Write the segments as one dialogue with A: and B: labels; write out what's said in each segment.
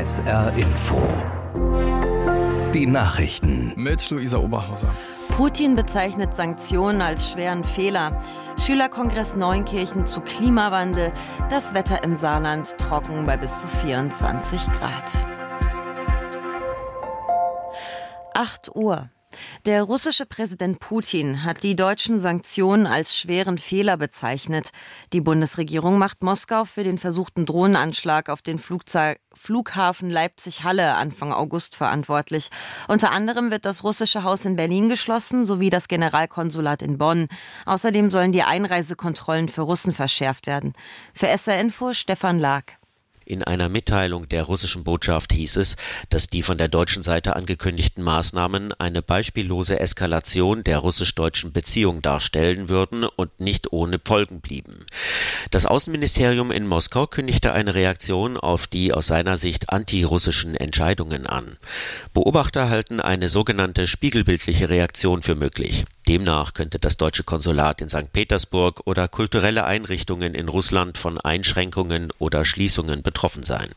A: SR Info. Die Nachrichten.
B: Mit Luisa Oberhauser.
C: Putin bezeichnet Sanktionen als schweren Fehler. Schülerkongress Neunkirchen zu Klimawandel. Das Wetter im Saarland trocken bei bis zu 24 Grad. 8 Uhr. Der russische Präsident Putin hat die deutschen Sanktionen als schweren Fehler bezeichnet. Die Bundesregierung macht Moskau für den versuchten Drohnenanschlag auf den Flughafen Leipzig-Halle Anfang August verantwortlich. Unter anderem wird das russische Haus in Berlin geschlossen, sowie das Generalkonsulat in Bonn. Außerdem sollen die Einreisekontrollen für Russen verschärft werden. Für SR Info Stefan Lag.
D: In einer Mitteilung der russischen Botschaft hieß es, dass die von der deutschen Seite angekündigten Maßnahmen eine beispiellose Eskalation der russisch-deutschen Beziehung darstellen würden und nicht ohne Folgen blieben. Das Außenministerium in Moskau kündigte eine Reaktion auf die aus seiner Sicht antirussischen Entscheidungen an. Beobachter halten eine sogenannte spiegelbildliche Reaktion für möglich. Demnach könnte das deutsche Konsulat in St. Petersburg oder kulturelle Einrichtungen in Russland von Einschränkungen oder Schließungen betroffen sein.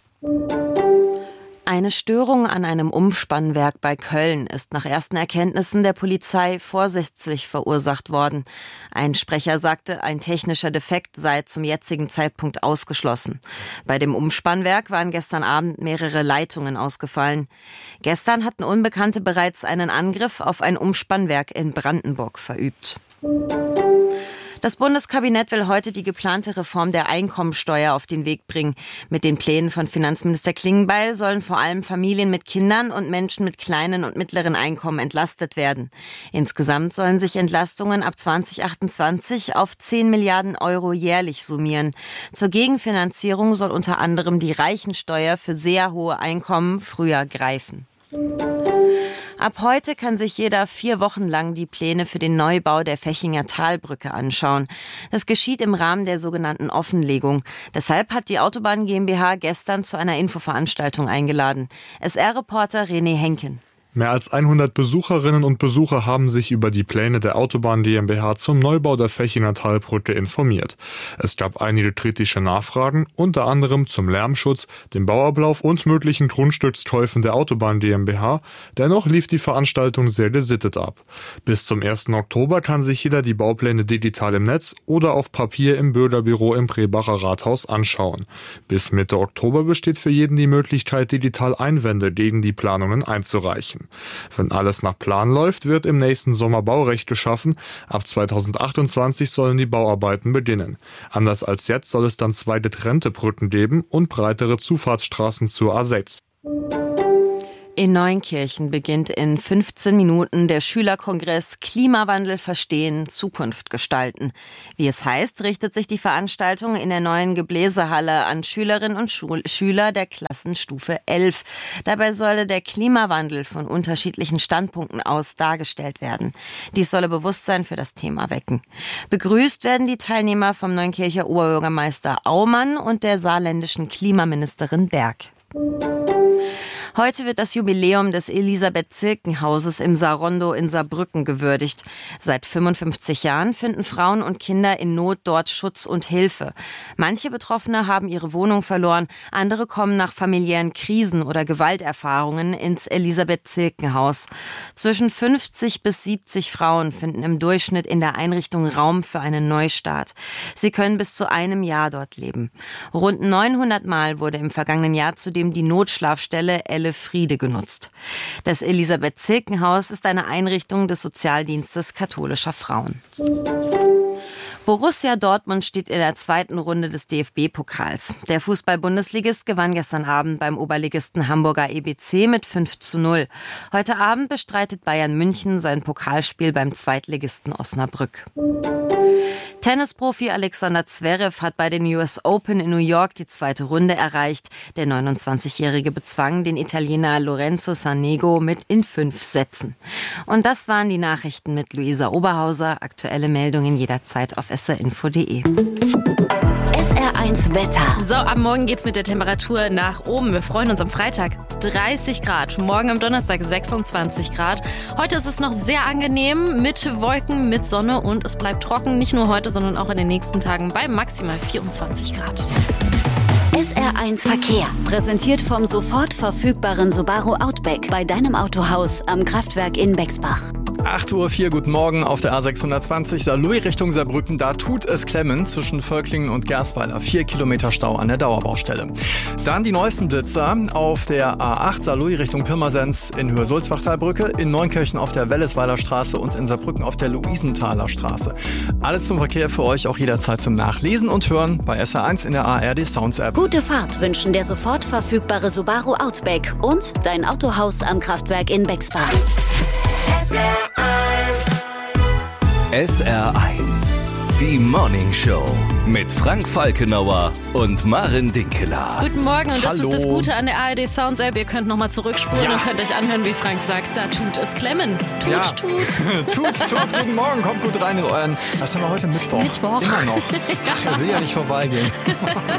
C: Eine Störung an einem Umspannwerk bei Köln ist nach ersten Erkenntnissen der Polizei vorsätzlich verursacht worden. Ein Sprecher sagte, ein technischer Defekt sei zum jetzigen Zeitpunkt ausgeschlossen. Bei dem Umspannwerk waren gestern Abend mehrere Leitungen ausgefallen. Gestern hatten Unbekannte bereits einen Angriff auf ein Umspannwerk in Brandenburg verübt. Das Bundeskabinett will heute die geplante Reform der Einkommensteuer auf den Weg bringen. Mit den Plänen von Finanzminister Klingbeil sollen vor allem Familien mit Kindern und Menschen mit kleinen und mittleren Einkommen entlastet werden. Insgesamt sollen sich Entlastungen ab 2028 auf 10 Milliarden Euro jährlich summieren. Zur Gegenfinanzierung soll unter anderem die Reichensteuer für sehr hohe Einkommen früher greifen. Ab heute kann sich jeder 4 Wochen lang die Pläne für den Neubau der Fechinger Talbrücke anschauen. Das geschieht im Rahmen der sogenannten Offenlegung. Deshalb hat die Autobahn GmbH gestern zu einer Infoveranstaltung eingeladen. SR-Reporter René Henken.
E: Mehr als 100 Besucherinnen und Besucher haben sich über die Pläne der Autobahn GmbH zum Neubau der Fechinger Talbrücke informiert. Es gab einige kritische Nachfragen, unter anderem zum Lärmschutz, dem Bauablauf und möglichen Grundstückskäufen der Autobahn GmbH. Dennoch lief die Veranstaltung sehr gesittet ab. Bis zum 1. Oktober kann sich jeder die Baupläne digital im Netz oder auf Papier im Bürgerbüro im Brebacher Rathaus anschauen. Bis Mitte Oktober besteht für jeden die Möglichkeit, digital Einwände gegen die Planungen einzureichen. Wenn alles nach Plan läuft, wird im nächsten Sommer Baurecht geschaffen. Ab 2028 sollen die Bauarbeiten beginnen. Anders als jetzt soll es dann 2 getrennte Brücken geben und breitere Zufahrtsstraßen zur A6.
C: In Neunkirchen beginnt in 15 Minuten der Schülerkongress Klimawandel verstehen, Zukunft gestalten. Wie es heißt, richtet sich die Veranstaltung in der neuen Gebläsehalle an Schülerinnen und Schüler der Klassenstufe 11. Dabei solle der Klimawandel von unterschiedlichen Standpunkten aus dargestellt werden. Dies solle Bewusstsein für das Thema wecken. Begrüßt werden die Teilnehmer vom Neunkircher Oberbürgermeister Aumann und der saarländischen Klimaministerin Berg. Heute wird das Jubiläum des Elisabeth-Zilken-Hauses im Saarrondo in Saarbrücken gewürdigt. Seit 55 Jahren finden Frauen und Kinder in Not dort Schutz und Hilfe. Manche Betroffene haben ihre Wohnung verloren, andere kommen nach familiären Krisen oder Gewalterfahrungen ins Elisabeth-Zilken-Haus. Zwischen 50 bis 70 Frauen finden im Durchschnitt in der Einrichtung Raum für einen Neustart. Sie können bis zu einem Jahr dort leben. Rund 900 Mal wurde im vergangenen Jahr zudem die Notschlafstelle Friede genutzt. Das Elisabeth-Zilken-Haus ist eine Einrichtung des Sozialdienstes katholischer Frauen. Borussia Dortmund steht in der 2. Runde des DFB-Pokals. Der Fußball-Bundesligist gewann gestern Abend beim Oberligisten Hamburger EBC mit 5:0. Heute Abend bestreitet Bayern München sein Pokalspiel beim Zweitligisten Osnabrück. Tennisprofi Alexander Zverev hat bei den US Open in New York die 2. Runde erreicht. Der 29-Jährige bezwang den Italiener Lorenzo Sonego in 5 Sätzen. Und das waren die Nachrichten mit Luisa Oberhauser. Aktuelle Meldungen jederzeit auf srinfo.de.
F: SR1 Wetter.
G: So, ab morgen geht's mit der Temperatur nach oben. Wir freuen uns am Freitag 30 Grad, morgen am Donnerstag 26 Grad. Heute ist es noch sehr angenehm mit Wolken, mit Sonne und es bleibt trocken. Nicht nur heute, sondern auch in den nächsten Tagen bei maximal 24 Grad.
B: SR1 Verkehr. Präsentiert vom sofort verfügbaren Subaru Outback bei deinem Autohaus am Kraftwerk in Bexbach.
F: 8:04 Uhr, guten Morgen auf der A620 Saarlouis Richtung Saarbrücken. Da tut es klemmen zwischen Völklingen und Gersweiler. 4 Kilometer Stau an der Dauerbaustelle. Dann die neuesten Blitzer auf der A8 Saarlouis Richtung Pirmasens in Höhe Sulzbachtalbrücke, in Neunkirchen auf der Wellesweiler Straße und in Saarbrücken auf der Luisenthaler Straße. Alles zum Verkehr für euch auch jederzeit zum Nachlesen und Hören bei SR1 in der ARD Sounds App.
B: Gute Fahrt wünschen der sofort verfügbare Subaru Outback und dein Autohaus am Kraftwerk in Bexbach.
A: SR1, die Morning Show mit Frank Falkenauer und Maren Dinkeler.
G: Guten Morgen und das
F: Hallo.
G: ist das Gute an der ARD Sounds App. Ihr könnt nochmal zurückspulen und könnt euch anhören, wie Frank sagt, da tut es klemmen. Tut.
F: Tut. Guten Morgen, kommt gut rein in euren... Was haben wir heute? Mittwoch. Immer noch. Will ja nicht vorbeigehen.